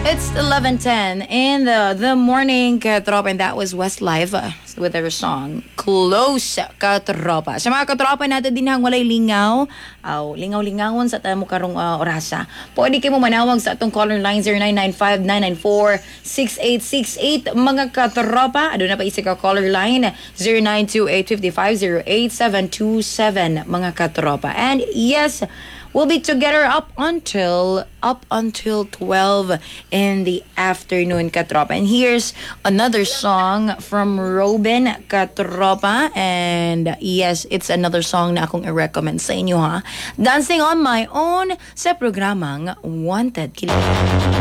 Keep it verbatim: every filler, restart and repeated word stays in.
It's eleven ten in the the morning, katropa, and that was Westlife uh, with their song Close, katropa. Sa mga katropa natin din hang walay lingaw, aw lingaw-lingawon sa tamo karong uh, orasa. Pwede kayo mo manawag sa atong caller line zero nine nine five nine nine four six eight six eight mga katropa. Aduna pa isa ka caller line zero nine two eight five five zero eight seven two seven mga katropa. And yes, we'll be together up until up until twelve in the afternoon, katropa. And here's another song from Robin, katropa. And yes, it's another song na akong i-recommend sa inyo, ha. Dancing on My Own sa programang Wanted. Kilig.